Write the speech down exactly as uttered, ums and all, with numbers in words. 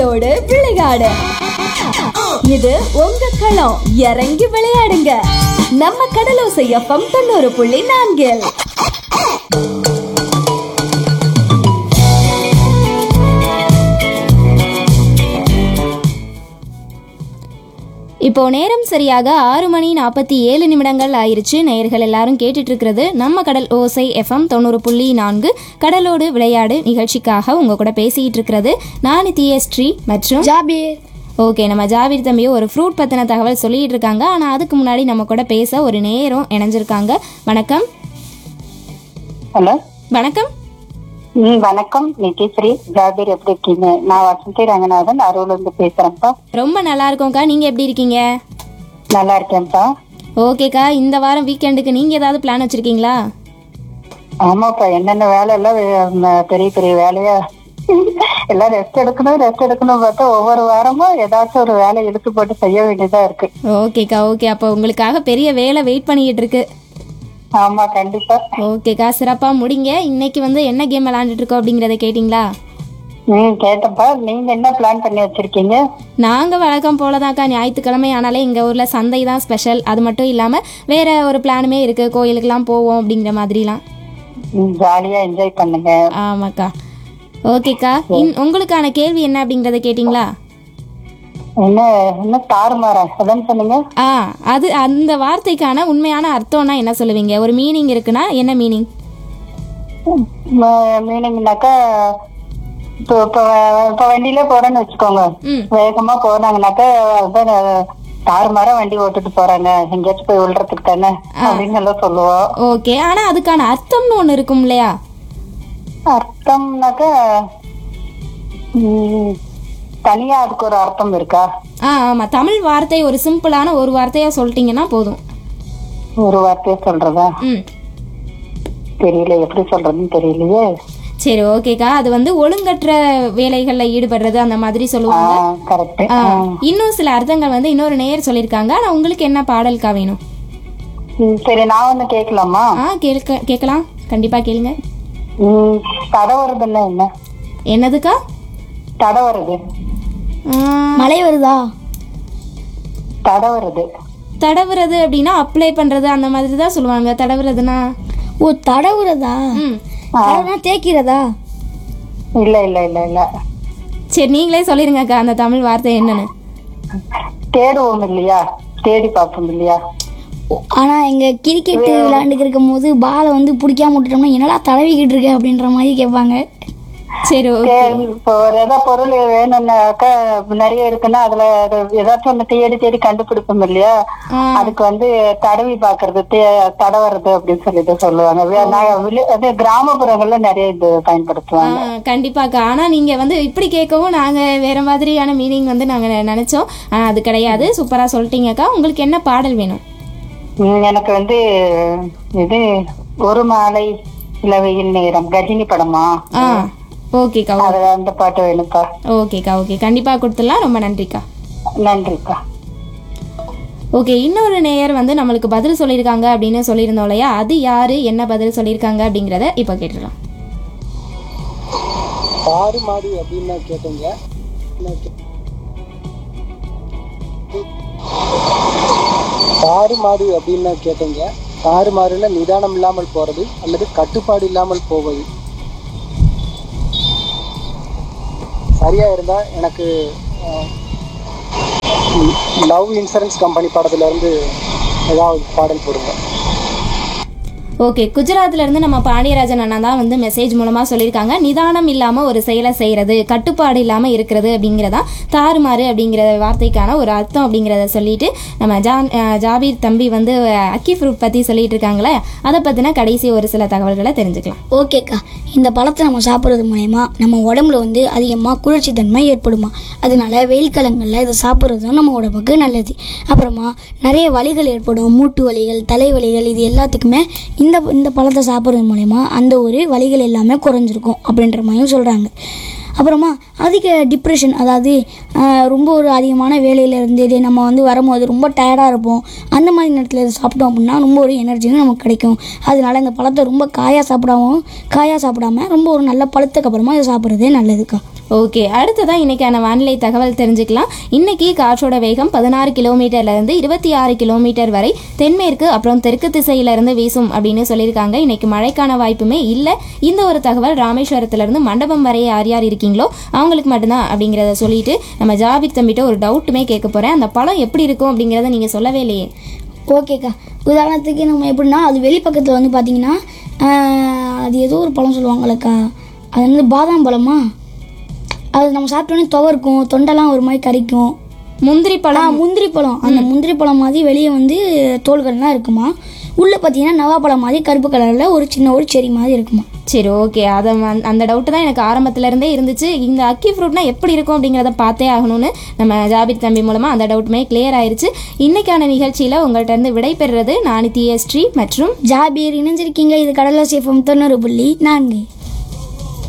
கடலோடு விளையாடு. இது உங்க களம், இறங்கி விளையாடுங்க. நம்ம கடலோசை எஃப்எம் தொண்ணூறு புள்ளி நான்கில். இப்போ நேரம் சரியாக ஆறு மணி நாற்பத்தி ஏழு நிமிடங்கள் ஆயிருச்சு. நேயர்கள் எல்லாரும் கேட்டுட்டு இருக்கிறது நம்ம கடல் ஓசை எஃப்எம் தொண்ணூறு புள்ளி நான்கு கடலோடு விளையாடு நிகழ்ச்சிக்காக உங்க கூட பேசிட்டு இருக்கிறது நான் தியஸ்ரீ மற்றும் ஜாபீர். ஓகே, நம்ம ஜாபீர் தம்பியும் ஒரு ஃப்ரூட் பத்தின தகவல் சொல்லிட்டு இருக்காங்க. ஆனா அதுக்கு முன்னாடி நம்ம கூட பேச ஒரு நேரம் இணைஞ்சிருக்காங்க. வணக்கம். ஹலோ, வணக்கம். ம் வணக்கம் நிதிஸ்ரீ. ஜாபீர் எப்படி இருக்கீங்க? நான் வசந்தி ரங்கநாதன் அருள்ல இருந்து பேசுறேன்ப்பா. ரொம்ப நல்லா இருக்கோம்க்கா, நீங்க எப்படி இருக்கீங்க? நல்லா இருக்கேன்ப்பா. ஓகேக்கா, இந்த வாரம் வீக்கெண்டுக்கு நீங்க ஏதாவது பிளான் வச்சிருக்கீங்களா? ஆமாப்பா, என்னென்ன வேலை எல்லாம் வே- பெரிய பெரிய வேலையா எல்லாம் ரெஸ்ட் எடுக்கணும் ரெஸ்ட் எடுக்கணும் பார்த்தா ஒவ்வொரு வாரமும் ஏதாச்சும் ஒரு வேலை இழுத்து போட்டு செய்ய வேண்டியதா இருக்கு. ஓகேக்கா, ஓகே. அப்போ உங்களுக்காக பெரிய வேலை வெயிட் பண்ணிக்கிட்டு இருக்கு. ஆமா, கண்டிப்பா. ஓகேக்கா, சிறப்பா முடிங்க. இன்னைக்கு வந்து என்ன கேம் விளையாண்டுட்டு இருக்கோம் அப்படிங்கறத கேட்டிங்களா? ம் கேட்டப்பா. நீங்க என்ன பிளான் பண்ணி வச்சிருக்கீங்க? நாங்க வழக்கம் போலதான்க்கா, ஞாயிற்றுக்கிழமை ஆனாலே எங்க ஊர்ல சந்தை தான் ஸ்பெஷல். அது மட்டும் இல்லாம வேற ஒரு பிளானுமே இருக்கு, கோயிலுக்கெல்லாம் போவோம் அப்படிங்கிற மாதிரிலாம். ம், ஜாலியா என்ஜாய் பண்ணுங்க. ஆமாக்கா. ஓகேக்கா, இன் உங்களுக்கான கேள்வி என்ன அப்படிங்கறத கேட்டிங்களா? என்ன என்ன தாறுமாறா அதான் சொன்னீங்க? ஆ, அது அந்த வார்த்தைக்கான உண்மையான அர்த்தம்னா என்ன சொல்லுவீங்க? ஒரு மீனிங் இருக்குன்னா என்ன மீனிங்? மீனிங்னாக்கா இப்போ இப்போ இப்போ வண்டியில போறேன்னு வச்சுக்கோங்க. ம். வேகமா போனாங்கனாக்கா அதான் தாறுமாறா வண்டி ஓட்டுட்டு போறாங்க, எங்கேயாச்சும் போய் விழுறதுக்கு தானே அப்படின்னு எல்லாம் சொல்லுவோம். ஓகே, ஆனா அதுக்கான அர்த்தம்னு ஒண்ணு இருக்கும் இல்லையா? அர்த்தம்னாக்கா ம், தனியா அதுக்கு ஒரு அர்த்தம் இருக்கா? ஆ ஆமா, தமிழ் வார்த்தை ஒரு சிம்பிளான ஒரு வார்த்தையா சொல்லிட்டீங்கன்னா போதும். ஒரு வார்த்தையா சொல்றதா? ம், தெரியல, எப்படி சொல்றதுன்னு தெரியலையே. சரி, ஓகேக்கா. அது வந்து ஒழுங்கற்ற வேலைகள்ல ஈடுபடுறது அந்த மாதிரி சொல்லுவாங்க. கரெக்ட். ஆ, இன்னும் சில அர்த்தங்கள் வந்து இன்னொரு நேயர் சொல்லியிருக்காங்க. ஆனா உங்களுக்கு என்ன பாடல்கா வேணும்? சரி, நான் ஒண்ணு கேட்கலாமா? ஆ, கேட்க கேட்கலாம், கண்டிப்பா கேளுங்க. ம், தடவறதுன்னா என்ன? என்னதுக்கா? தடவறது. ஆ, மழை வருதா? தடவறது. தடவுறது அப்படின்னா அப்ளை பண்றது அந்த மாதிரி தான் சொல்லுவாங்க. தடவுறதுன்னா ஓ, தடவுறதா? ம், தடவுனா தேய்க்கிறதா? இல்ல இல்ல இல்ல இல்ல சரி, நீங்களே சொல்லிருங்கக்கா அந்த தமிழ் வார்த்தை என்னன்னு. தேடுவோம் இல்லையா, தேடி பார்ப்போம் இல்லையா. ஓ, ஆனா எங்க கிரிக்கெட் விளையாண்டுக்கு இருக்கும் போது பாலை வந்து பிடிக்காம விட்டுட்டோம்னா என்னடா தடவிக்கிட்டு இருக்க அப்படின்ற மாதிரி கேட்பாங்க. சரி, ஓகே. தேடி- இப்போ ஒரு ஏதாவது பொருள் வேணும்னாக்கா நிறைய இருக்குன்னா அதுல அது ஏதாச்சும் ஒண்ணு தேடி தேடி கண்டுபிடிப்போம் இல்லையா. அதுக்கு வந்து தடவி பாக்குறது, தே- தடவறது அப்படின்னு சொல்லிட்டு சொல்லுவாங்க. வே- நான் வில்லே- அது கிராமப்புறங்கள்ல நிறைய இது பயன்படுத்துவாங்க. ஆ, கண்டிப்பாக்கா. ஆனா நீங்க வந்து இப்படி கேட்கவும் நாங்க வேற மாதிரியான மீனிங் வந்து நாங்க நினைச்சோம். ஆனா அது கிடையாது. சூப்பரா சொல்லிட்டீங்கக்கா. உங்களுக்கு என்ன பாடல் வேணும்? ம், எனக்கு வந்து இது ஒரு மாலை இளவையில் நேரம் கஜினி படமா, ஆ, ஓகேக்கா. அதுல அந்த பாட்டு வேணும்ப்பா. ஓகேக்கா, ஓகே, கண்டிப்பா கொடுத்துடலாம். ரொம்ப நன்றிக்கா. நன்றிப்பா. ஓகே, இன்னொரு நேயர் வந்து நம்மளுக்கு பதில் சொல்லியிருக்காங்க அப்படின்னு சொல்லியிருந்தோம் இல்லையா? அது யாரு, என்ன பதில் சொல்லியிருக்காங்க அப்படிங்கிறத இப்போ கேட்டுடலாம். தாறு மாடு அப்படின்னு கேட்டீங்க. தாறு மாடு அப்படின்னு கேட்டீங்க. தாறு மாடுன்னா நிதானம் இல்லாமல் போறது அல்லது கட்டுப்பாடு இல்லாமல் போவது. சரியா இருந்தா எனக்கு லவ் இன்சூரன்ஸ் கம்பெனி படத்துல இருந்து ஏதாவது பாடல் போடுங்க. ஓகே, குஜராத்ல இருந்து நம்ம பாண்டியராஜன் அண்ணா தான் வந்து மெசேஜ் மூலமா சொல்லியிருக்காங்க. நிதானம் இல்லாம ஒரு செயலை செய்யறது, கட்டுப்பாடு இல்லாம இருக்கிறது அப்படிங்கிறதா தாறுமாறு அப்படிங்கிற வார்த்தைக்கான ஒரு அர்த்தம் அப்படிங்கிறத சொல்லிட்டு நம்ம ஜான் ஜாபீர் தம்பி வந்து அக்கி ஃப்ரூட் பத்தி சொல்லிட்டு இருக்காங்களே, அதை பத்தின கடைசி ஒரு சில தகவல்களை தெரிஞ்சுக்கலாம். ஓகேக்கா, இந்த பழத்தை நம்ம சாப்பிட்றது மூலயமா நம்ம உடம்புல வந்து அதிகமாக குளிர்ச்சி தன்மை ஏற்படுமா. அதனால வெயில் காலங்களில் இதை சாப்பிட்றதும் நம்ம உடம்புக்கு நல்லது. அப்புறமா நிறைய வலிகள் ஏற்படும், மூட்டு வலிகள், தலைவலிகள், இது எல்லாத்துக்குமே இந்த இந்த பழத்தை சாப்பிட்றது மூலயமா அந்த ஒரு வலிகள் எல்லாமே குறைஞ்சிருக்கும் அப்படின்ற மாதிரியும் சொல்கிறாங்க. அப்புறமா அதிக டிப்ரெஷன், அதாவது ரொம்ப ஒரு அதிகமான வேலையில் இருந்து நம்ம வந்து வரும்போது ரொம்ப டயர்டாக இருப்போம், அந்த மாதிரி நேரத்தில் இதை சாப்பிட்டோம் அப்படின்னா ரொம்ப ஒரு எனர்ஜியும் நமக்கு கிடைக்கும். அதனால இந்த பழத்தை ரொம்ப காயாக சாப்பிடாம காயாக சாப்பிடாம ரொம்ப ஒரு நல்ல பழுத்துக்கு அப்புறமா இதை சாப்பிட்றதே நல்லதுக்கா. ஓகே, அடுத்ததான் இன்னைக்கான வானிலை தகவல் தெரிஞ்சுக்கலாம். இன்னைக்கு காற்றோட வேகம் பதினாறு கிலோமீட்டர்ல இருந்து இருபத்தி ஆறு கிலோமீட்டர் வரை தென்மேற்கு அப்புறம் தெற்கு திசையில இருந்து வீசும் அப்படின்னு சொல்லியிருக்காங்க. இன்னைக்கு மழைக்கான வாய்ப்புமே இல்லை. இந்த ஒரு தகவல் ராமேஸ்வரத்துல இருந்து மண்டபம் வரை யார் யார் இருக்கீங்களோ அவங்களுக்கு மட்டும்தான் அப்படிங்கிறத சொல்லிட்டு நம்ம ஜாபிர் தம்பிட்ட ஒரு டவுட்டுமே கேட்க போறேன். அந்த பழம் எப்படி இருக்கும் அப்படிங்கிறத நீங்க சொல்லவே இல்லையே. ஓகேக்கா, உதாரணத்துக்கு நம்ம எப்படின்னா அது வெளிப்பக்கத்தில் வந்து பார்த்தீங்கன்னா அது ஏதோ ஒரு பழம் சொல்லுவாங்களேக்கா, அது வந்து பாதாம் பழமா, அது நம்ம சாப்பிட்டோன்னே துவர்க்கும், தொண்டெல்லாம் ஒரு மாதிரி கறிக்கும். முந்திரி பழம். முந்திரி பழம் அந்த முந்திரி பழம் மாதிரி வெளியே வந்து தோள்கள்லாம் இருக்குமா, உள்ளே பார்த்தீங்கன்னா நவாப்பழம் மாதிரி கருப்பு கலரில் ஒரு சின்ன ஒரு செடி மாதிரி இருக்குமா. சரி, ஓகே. அதை அந்த டவுட்டு தான் எனக்கு ஆரம்பத்துல இருந்தே இருந்துச்சு. இந்த அக்கி ஃப்ரூட்னா எப்படி இருக்கும் அப்படிங்கிறத பார்த்தே ஆகணும்னு நம்ம ஜாபிர் தம்பி மூலமாக அந்த டவுட்டுமே கிளியர் ஆயிடுச்சு. இன்னைக்கான நிகழ்ச்சியில் உங்கள்கிட்ட இருந்து விடை பெறுறது நான் தியஸ்ரீ மற்றும் ஜாபீர். இணைஞ்சிருக்கீங்க, இது கடலோசை எஃப்எம் தொண்ணூறு புள்ளி நான்கு.